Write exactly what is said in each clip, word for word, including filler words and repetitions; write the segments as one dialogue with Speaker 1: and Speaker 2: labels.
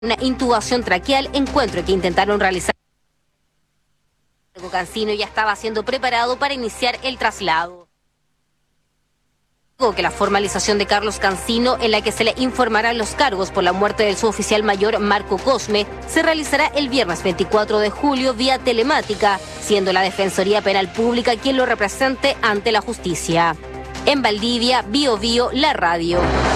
Speaker 1: una intubación traqueal, encuentro que intentaron realizar. Cancino ya estaba siendo preparado para iniciar el traslado. Que la formalización de Carlos Cancino, en la que se le informarán los cargos por la muerte del suboficial mayor Marco Cosme, se realizará el viernes veinticuatro de julio vía telemática, siendo la Defensoría Penal Pública quien lo represente ante la justicia. En Valdivia, Bio Bio, la radio.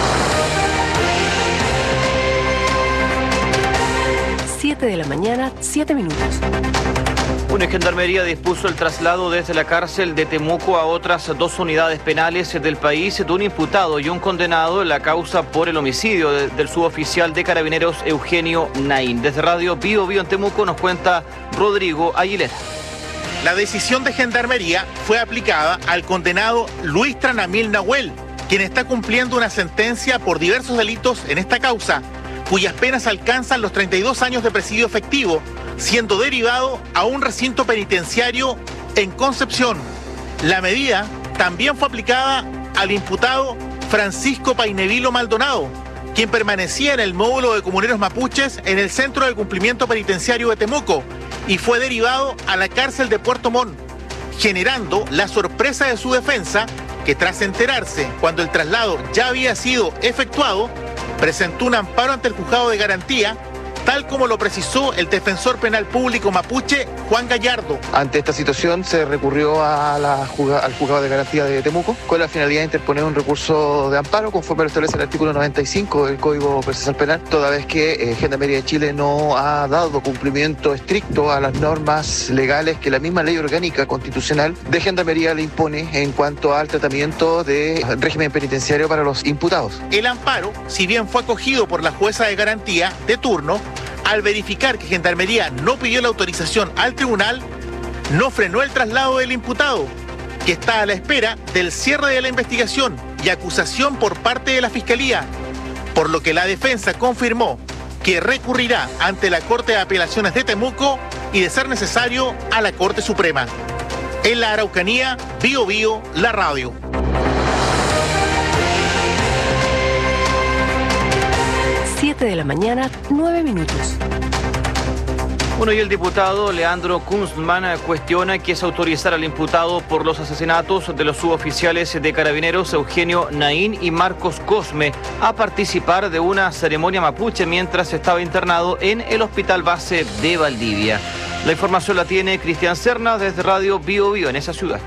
Speaker 2: siete de la mañana, siete minutos.
Speaker 3: Una gendarmería dispuso el traslado desde la cárcel de Temuco a otras dos unidades penales del país de un imputado y un condenado en la causa por el homicidio de, del suboficial de Carabineros Eugenio Naín. Desde Radio Bio Bio en Temuco nos cuenta Rodrigo Aguilera.
Speaker 4: La decisión de gendarmería fue aplicada al condenado Luis Tranamil Nahuel, quien está cumpliendo una sentencia por diversos delitos en esta causa, cuyas penas alcanzan los treinta y dos años de presidio efectivo, siendo derivado a un recinto penitenciario en Concepción. La medida también fue aplicada al imputado Francisco Painevilo Maldonado, quien permanecía en el módulo de comuneros mapuches en el Centro de Cumplimiento Penitenciario de Temuco y fue derivado a la cárcel de Puerto Montt, generando la sorpresa de su defensa, que tras enterarse cuando el traslado ya había sido efectuado, presentó un amparo ante el juzgado de garantía, tal como lo precisó el defensor penal público mapuche, Juan Gallardo.
Speaker 5: Ante esta situación se recurrió a la, al juzgado de garantía de Temuco con la finalidad de interponer un recurso de amparo conforme lo establece el artículo noventa y cinco del Código Procesal Penal, toda vez que eh, Gendarmería de Chile no ha dado cumplimiento estricto a las normas legales que la misma ley orgánica constitucional de Gendarmería le impone en cuanto al tratamiento de régimen penitenciario para los imputados.
Speaker 4: El amparo, si bien fue acogido por la jueza de garantía de turno, al verificar que Gendarmería no pidió la autorización al tribunal, no frenó el traslado del imputado, que está a la espera del cierre de la investigación y acusación por parte de la Fiscalía, por lo que la defensa confirmó que recurrirá ante la Corte de Apelaciones de Temuco y, de ser necesario, a la Corte Suprema. En la Araucanía, Bio Bio, la radio.
Speaker 2: siete de la mañana, nueve minutos.
Speaker 3: Bueno, y el diputado Leandro Kunstmann cuestiona que se autorizara al imputado por los asesinatos de los suboficiales de Carabineros Eugenio Naín y Marcos Cosme a participar de una ceremonia mapuche mientras estaba internado en el Hospital Base de Valdivia. La información la tiene Cristian Serna desde Radio Bio Bio en esa ciudad.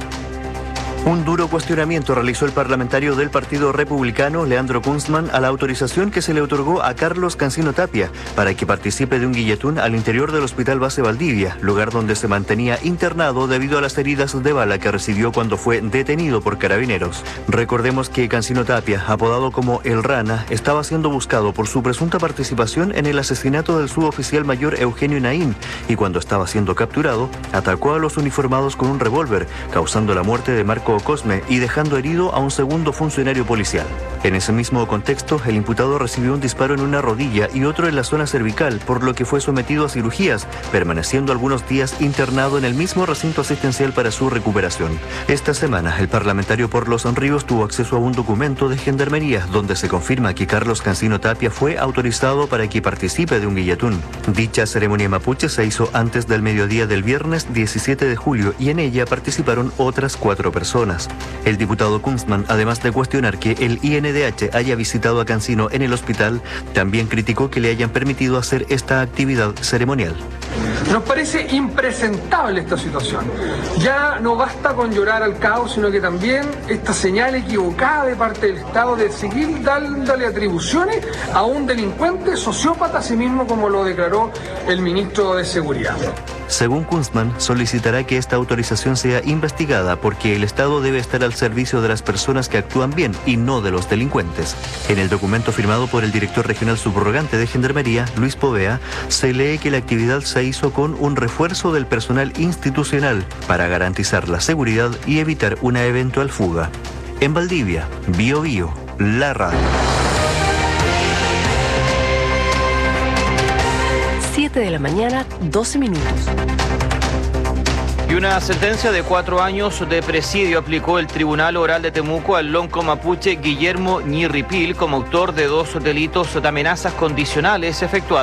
Speaker 6: Un duro cuestionamiento realizó el parlamentario del Partido Republicano, Leandro Kunstmann, a la autorización que se le otorgó a Carlos Cancino Tapia para que participe de un guilletún al interior del Hospital Base Valdivia, lugar donde se mantenía internado debido a las heridas de bala que recibió cuando fue detenido por carabineros. Recordemos que Cancino Tapia, apodado como El Rana, estaba siendo buscado por su presunta participación en el asesinato del suboficial mayor Eugenio Naín y cuando estaba siendo capturado, atacó a los uniformados con un revólver, causando la muerte de Marco Cosme y dejando herido a un segundo funcionario policial. En ese mismo contexto, el imputado recibió un disparo en una rodilla y otro en la zona cervical, por lo que fue sometido a cirugías, permaneciendo algunos días internado en el mismo recinto asistencial para su recuperación. Esta semana, el parlamentario por Los Ríos tuvo acceso a un documento de Gendarmería, donde se confirma que Carlos Cancino Tapia fue autorizado para que participe de un guilletún. Dicha ceremonia mapuche se hizo antes del mediodía del viernes diecisiete de julio y en ella participaron otras cuatro personas. El diputado Kunstmann, además de cuestionar que el I N D H haya visitado a Cancino en el hospital, también criticó que le hayan permitido hacer esta actividad ceremonial.
Speaker 7: Nos parece impresentable esta situación. Ya no basta con llorar al caos, sino que también esta señal equivocada de parte del Estado de seguir dándole atribuciones a un delincuente sociópata, así mismo como lo declaró el ministro de Seguridad.
Speaker 6: Según Kunstmann, solicitará que esta autorización sea investigada porque el Estado debe estar al servicio de las personas que actúan bien y no de los delincuentes. En el documento firmado por el director regional subrogante de Gendarmería, Luis Povea, se lee que la actividad se hizo con un refuerzo del personal institucional para garantizar la seguridad y evitar una eventual fuga. En Valdivia, Bio Bio, la radio.
Speaker 2: siete de la mañana, doce minutos.
Speaker 3: Y una sentencia de cuatro años de presidio aplicó el Tribunal Oral de Temuco al lonco mapuche Guillermo Ñirripil como autor de dos delitos de amenazas condicionales efectuados